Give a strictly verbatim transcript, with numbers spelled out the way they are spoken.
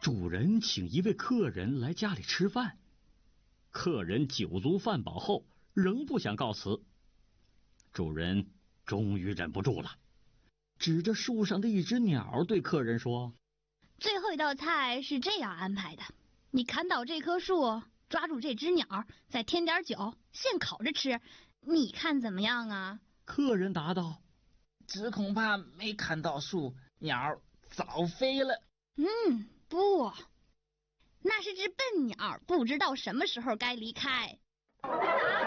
主人请一位客人来家里吃饭，客人酒足饭饱后仍不想告辞。主人终于忍不住了，指着树上的一只鸟对客人说： 最后一道菜是这样安排的，你砍倒这棵树，抓住这只鸟，再添点酒，现烤着吃，你看怎么样啊？ 客人答道： 只恐怕没砍到树，鸟早飞了。 嗯，不，那是只笨鸟，不知道什么时候该离开。